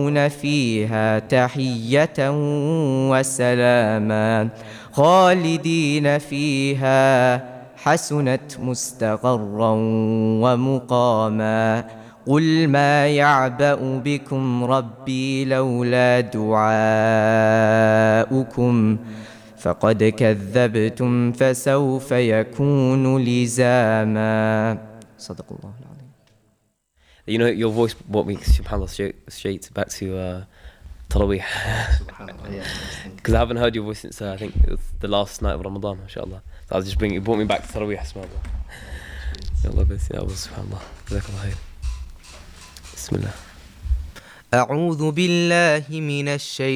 فيها تحية وسلاما خالدين فيها حسنت مستقرا ومقاما قل ما يعبأ بكم ربي لولا دعاؤكم فقد كذبتم فسوف يكون لزاما. صدق الله العظيم. You know, your voice brought me, subhanAllah, straight back to Taraweeh. Because I haven't heard your voice since I think it was the last night of Ramadan, mashallah. So I was just it brought me back to Taraweeh, subhanAllah. Allah bless you, subhanAllah. Jazakallah khair. Bismillah. أعوذ بالله من الشيطان